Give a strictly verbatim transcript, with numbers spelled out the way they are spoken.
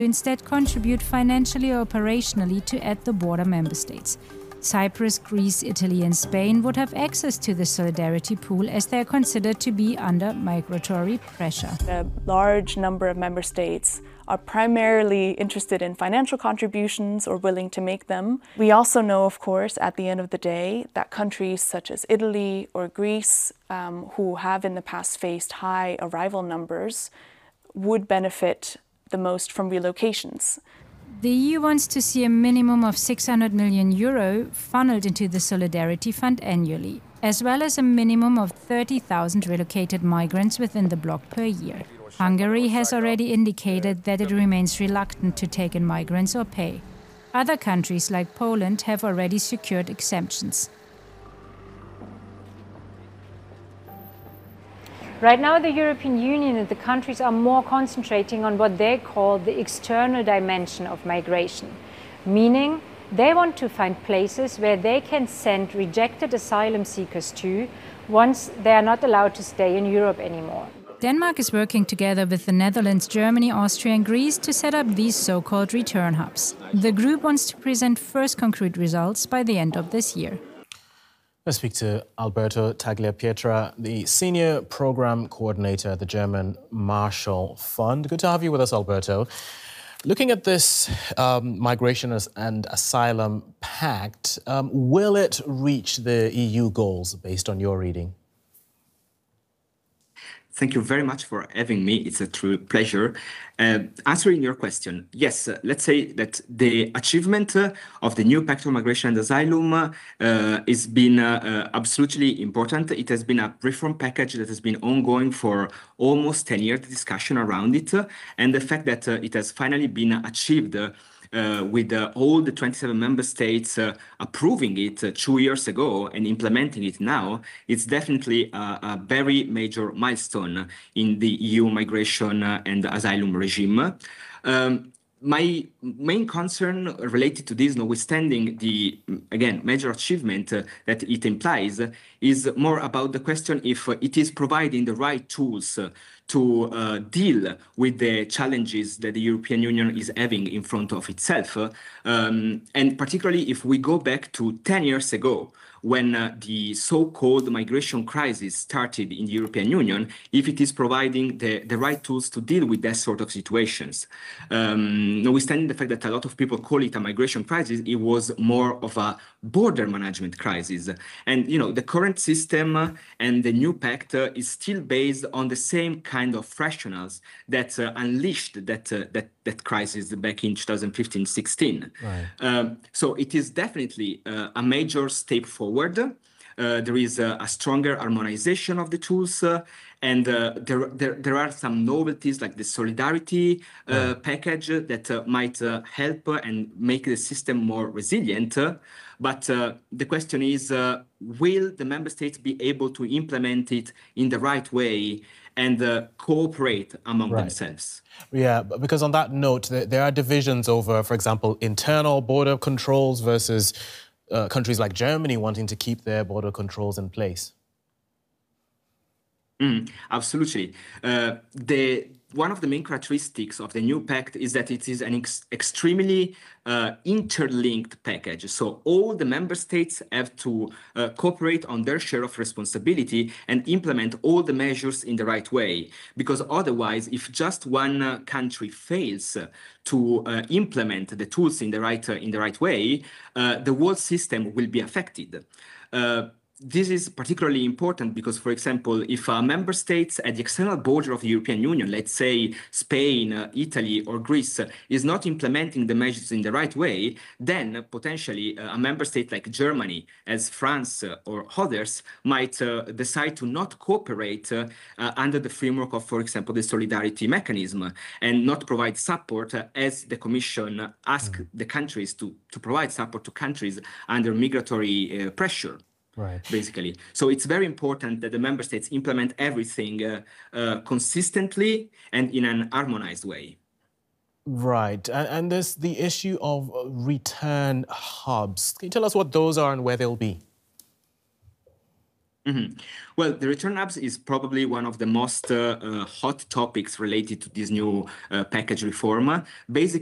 instead contribute financially or operationally to at the border member states. Cyprus, Greece, Italy and Spain would have access to the solidarity pool as they are considered to be under migratory pressure. A large number of member states are primarily interested in financial contributions or willing to make them. We also know, of course, at the end of the day, that countries such as Italy or Greece, um, who have in the past faced high arrival numbers, would benefit the most from relocations. The E U wants to see a minimum of six hundred million euro funneled into the Solidarity Fund annually, as well as a minimum of thirty thousand relocated migrants within the bloc per year. Hungary has already indicated that it remains reluctant to take in migrants or pay. Other countries like Poland have already secured exemptions. Right now, the European Union and the countries are more concentrating on what they call the external dimension of migration, meaning they want to find places where they can send rejected asylum seekers to once they are not allowed to stay in Europe anymore. Denmark is working together with the Netherlands, Germany, Austria and Greece to set up these so-called return hubs. The group wants to present first concrete results by the end of this year. Let's speak to Alberto Tagliapietra, the Senior Program Coordinator at the German Marshall Fund. Good to have you with us, Alberto. Looking at this um, Migration and Asylum Pact, um, will it reach the E U goals based on your reading? Thank you very much for having me. It's a true pleasure. Uh, answering your question, yes, uh, let's say that the achievement uh, of the new Pact on Migration and Asylum uh, has been uh, uh, absolutely important. It has been a reform package that has been ongoing for almost ten years, the discussion around it, uh, and the fact that uh, it has finally been achieved uh, Uh, with uh, all the twenty-seven member states uh, approving it uh, two years ago and implementing it now, it's definitely a, a very major milestone in the E U migration uh, and asylum regime. Um, My main concern related to this, notwithstanding the, again, major achievement uh, that it implies, uh, is more about the question if uh, it is providing the right tools uh, to uh, deal with the challenges that the European Union is having in front of itself. Uh, um, and particularly if we go back to ten years ago, when uh, the so-called migration crisis started in the European Union, if it is providing the, the right tools to deal with that sort of situations. Um, notwithstanding the fact that a lot of people call it a migration crisis, it was more of a border management crisis. And, you know, the current system uh, and the new pact uh, is still based on the same kind of rationales that uh, unleashed that, uh, that, that crisis back in two thousand fifteen sixteen. Right. Um, so it is definitely uh, a major step forward. Uh, there is a, a stronger harmonization of the tools, uh, and uh, there, there there are some novelties like the solidarity uh, right. package that uh, might uh, help and make the system more resilient. Uh, but uh, the question is, uh, will the member states be able to implement it in the right way and uh, cooperate among right. themselves? Yeah, because on that note, there, there are divisions over, for example, internal border controls versus Uh, countries like Germany wanting to keep their border controls in place. Mm, absolutely. Uh, the one of the main characteristics of the new pact is that it is an ex extremely uh, interlinked package. So all the member states have to uh, cooperate on their share of responsibility and implement all the measures in the right way. Because otherwise, if just one uh, country fails uh, to uh, implement the tools in the right uh, in the right way, uh, the whole system will be affected. Uh, This is particularly important because, for example, if a member state at the external border of the European Union, let's say Spain, uh, Italy or Greece, uh, is not implementing the measures in the right way, then uh, potentially uh, a member state like Germany, as France uh, or others, might uh, decide to not cooperate uh, uh, under the framework of, for example, the solidarity mechanism and not provide support uh, as the Commission asked mm. the countries to, to provide support to countries under migratory uh, pressure. Right. Basically. So it's very important that the member states implement everything uh, uh, consistently and in an harmonized way. Right. And, and there's the issue of return hubs. Can you tell us what those are and where they'll be? Mm-hmm. Well, the return hubs is probably one of the most uh, uh, hot topics related to this new uh, package reform. Basically,